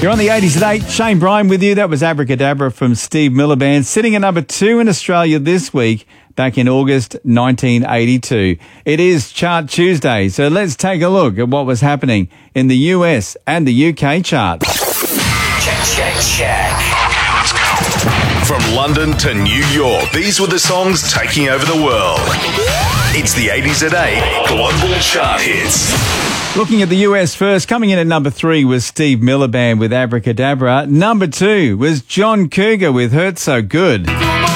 You're on the 80s at 8. Shane Bryan with you. That was Abracadabra from Steve Miller Band, sitting at number 2 in Australia this week, back in August 1982. It is Chart Tuesday, so let's take a look at what was happening in the US and the UK charts. Check. Okay, let's go. From London to New York, these were the songs taking over the world. It's the 80s at 8 Global Chart Hits. Looking at the US first, coming in at number 3 was Steve Miller Band with Abracadabra. Number 2 was John Cougar with Hurt So Good.